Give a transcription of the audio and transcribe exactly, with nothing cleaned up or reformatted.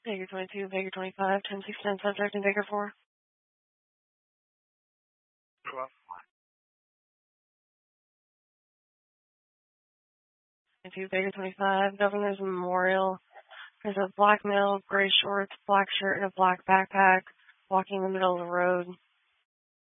Baker twenty-two, Baker twenty-five, ten six ten subject in Baker four. twelve. twenty-two, Baker twenty-five, Governor's Memorial. There's a black male, gray shorts, black shirt, and a black backpack walking in the middle of the road.